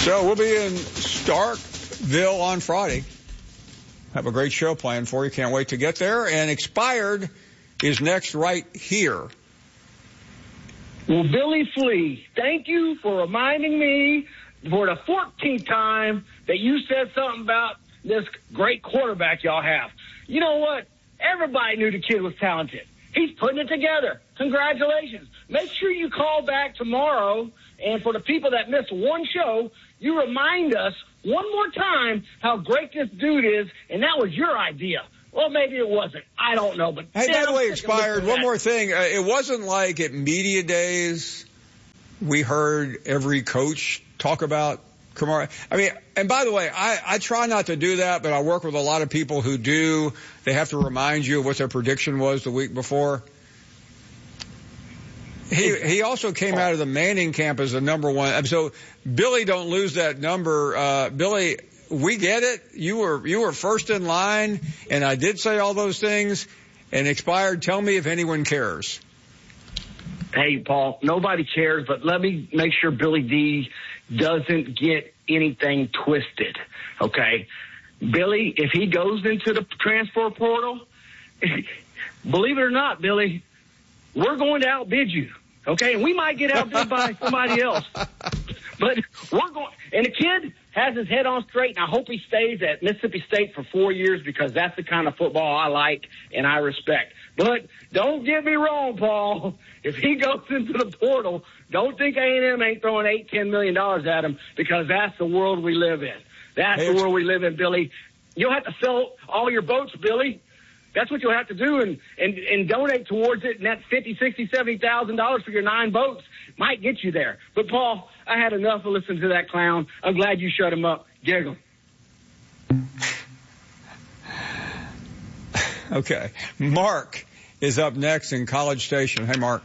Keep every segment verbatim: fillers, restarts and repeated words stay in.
So we'll be in Starkville on Friday. Have a great show planned for you. Can't wait to get there. And Expired is next right here. Well, Billy Flea, thank you for reminding me for the fourteenth time that you said something about this great quarterback y'all have. You know what? Everybody knew the kid was talented. He's putting it together. Congratulations. Make sure you call back tomorrow, and for the people that missed one show, you remind us one more time how great this dude is, and that was your idea. Well, maybe it wasn't. I don't know. But hey, by the way, Expired, one more thing. Uh, it wasn't like at media days we heard every coach talk about Kamara. I mean, and by the way, I, I try not to do that, but I work with a lot of people who do. They have to remind you of what their prediction was the week before. He he also came out of the Manning camp as the number one. So, Billy, don't lose that number. Uh, Billy, we get it. You were you were first in line, and I did say all those things. And Expired, tell me if anyone cares. Hey, Paul, nobody cares, but let me make sure Billy D doesn't get anything twisted, okay? Billy, if he goes into the transfer portal, believe it or not, Billy, we're going to outbid you, okay? And we might get outbid by somebody else. But we're going, and the kid has his head on straight, and I hope he stays at Mississippi State for four years because that's the kind of football I like and I respect. But don't get me wrong, Paul. If he goes into the portal, don't think A and M ain't throwing eight, ten million dollars at him because that's the world we live in. That's the world we live in, Billy. You'll have to sell all your boats, Billy. That's what you'll have to do and, and, and donate towards it. And that fifty, sixty, seventy thousand dollars for your nine boats might get you there. But Paul, I had enough of listening to that clown. I'm glad you shut him up. Giggle. Okay. Mark is up next in College Station. Hey, Mark.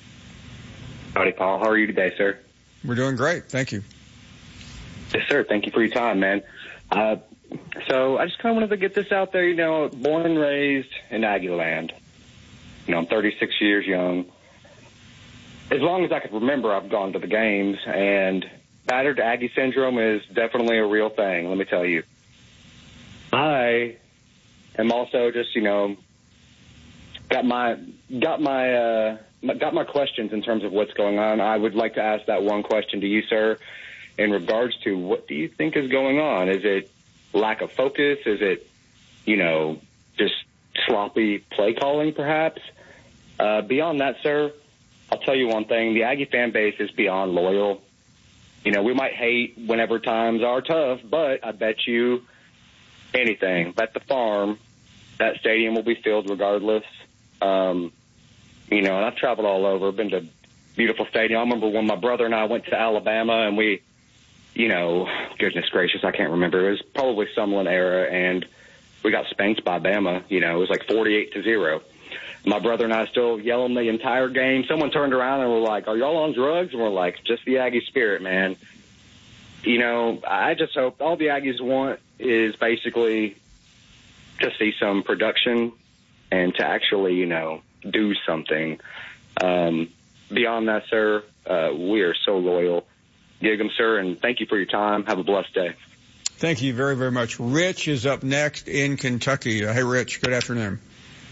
Howdy, Paul. How are you today, sir? We're doing great. Thank you. Yes, sir. Thank you for your time, man. Uh, so I just kind of wanted to get this out there. You know, born and raised in Aggie land. You know, I'm thirty-six years young. As long as I can remember, I've gone to the games, and battered Aggie syndrome is definitely a real thing, let me tell you. I am also just, you know, got my got my uh, got my questions in terms of what's going on. I would like to ask that one question to you, sir, in regards to what do you think is going on? Is it lack of focus? Is it, you know, just sloppy play calling, perhaps? Uh, beyond that, sir, I'll tell you one thing. The Aggie fan base is beyond loyal. You know, we might hate whenever times are tough, but I bet you anything. Bet the farm, that stadium will be filled regardless. Um, you know, and I've traveled all over, been to beautiful stadium. I remember when my brother and I went to Alabama and we, you know, goodness gracious, I can't remember. It was probably Sumlin era, and we got spanked by Bama. You know, it was like forty-eight to zero. My brother and I still yelling the entire game. Someone turned around and were like, are y'all on drugs? And we're like, just the Aggie spirit, man. You know, I just hope all the Aggies want is basically to see some production and to actually, you know, do something. Um, beyond that, sir, uh, we are so loyal. Gig 'em, sir, and thank you for your time. Have a blessed day. Thank you very, very much. Rich is up next in Kentucky. Uh, hey, Rich, good afternoon.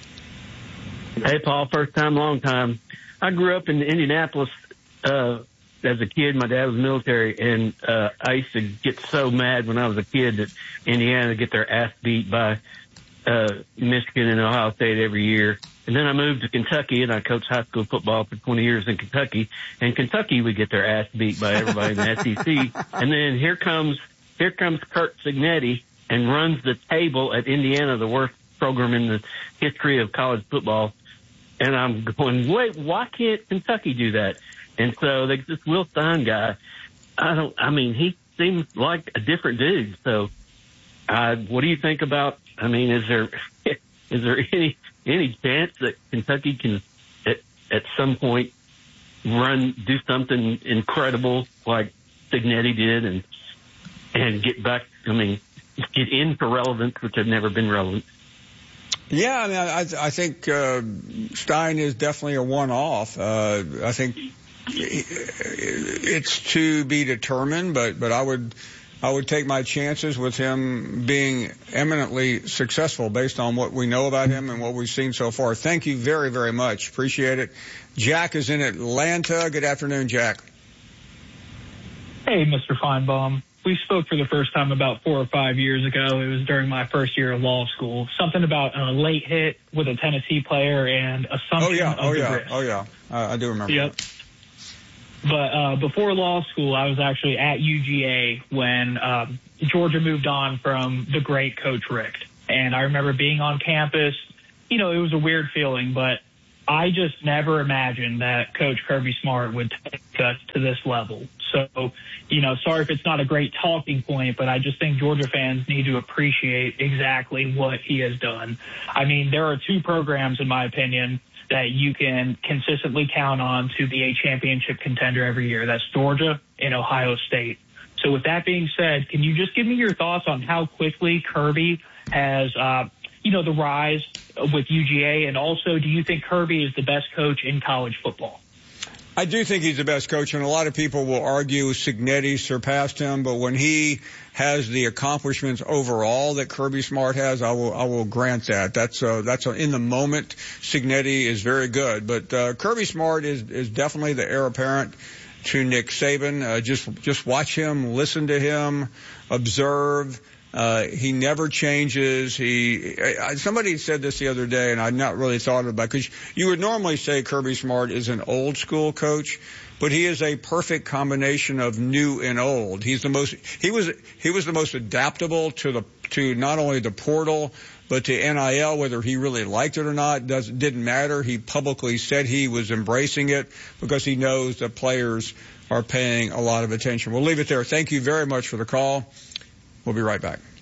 Hey, Paul, first time, long time. I grew up in Indianapolis uh, as a kid. My dad was military, and uh, I used to get so mad when I was a kid that Indiana would get their ass beat by uh, Michigan and Ohio State every year. And then I moved to Kentucky, and I coached high school football for twenty years in Kentucky. And Kentucky would get their ass beat by everybody in the S E C. And then here comes here comes Curt Cignetti and runs the table at Indiana, the worst program in the history of college football. And I'm going, wait, why can't Kentucky do that? And so they, this Will Stein guy, I don't, I mean, he seems like a different dude. So, uh, what do you think about, I mean, is there, is there any, any chance that Kentucky can at, at some point run, do something incredible like Cignetti did and, and get back, I mean, get in for relevance, which have never been relevant? Yeah, I mean, I, I think uh, Stein is definitely a one-off. Uh, I think it's to be determined, but, but I would, I would take my chances with him being eminently successful based on what we know about him and what we've seen so far. Thank you very, very much. Appreciate it. Jack is in Atlanta. Good afternoon, Jack. Hey, Mister Feinbaum. We spoke for the first time about four or five years ago. It was during my first year of law school. Something about a late hit with a Tennessee player and assumption oh, yeah. of oh, the yeah. risk. Oh, yeah. Uh, I do remember. Yep. But uh, before law school, I was actually at U G A when um, Georgia moved on from the great Coach Richt. And I remember being on campus. You know, it was a weird feeling, but I just never imagined that Coach Kirby Smart would take us to this level. So, you know, sorry if it's not a great talking point, but I just think Georgia fans need to appreciate exactly what he has done. I mean, there are two programs, in my opinion, that you can consistently count on to be a championship contender every year. That's Georgia and Ohio State. So with that being said, can you just give me your thoughts on how quickly Kirby has, uh, you know, the rise with U G A? And also, do you think Kirby is the best coach in college football? I do think he's the best coach, and a lot of people will argue Cignetti surpassed him, but when he has the accomplishments overall that Kirby Smart has, I will I will grant that. That's uh, that's a, in the moment. Cignetti is very good, but uh, Kirby Smart is is definitely the heir apparent to Nick Saban. Uh, just just watch him, listen to him, observe. Uh, he never changes. He, I, somebody said this the other day, and I'd not really thought about it, because you would normally say Kirby Smart is an old school coach, but he is a perfect combination of new and old. He's the most, he was, he was the most adaptable to the, to not only the portal, but to N I L, whether he really liked it or not, doesn't, didn't matter. He publicly said he was embracing it because he knows that players are paying a lot of attention. We'll leave it there. Thank you very much for the call. We'll be right back.